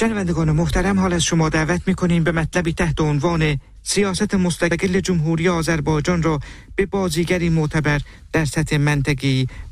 شنوندگان محترم، حال از شما دعوت می‌کنیم به مطلبی تحت عنوان سیاست مستقل جمهوری آذربایجان را به بازیگری معتبر در سطح منطقه‌ای